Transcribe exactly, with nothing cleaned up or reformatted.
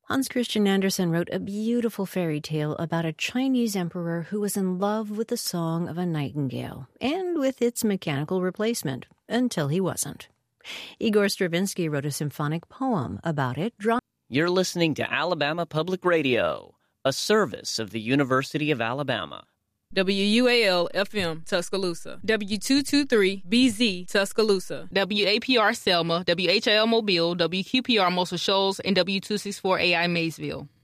Hans Christian Andersen wrote a beautiful fairy tale about a Chinese emperor who was in love with the song of a nightingale and with its mechanical replacement, until he wasn't. Igor Stravinsky wrote a symphonic poem about it. Drawn- You're listening to Alabama Public Radio, a service of the University of Alabama. W U A L F M Tuscaloosa, W two twenty-three B Z Tuscaloosa, W A P R Selma, W H I L Mobile, W Q P R Muscle Shoals, and W two sixty-four A I Maysville.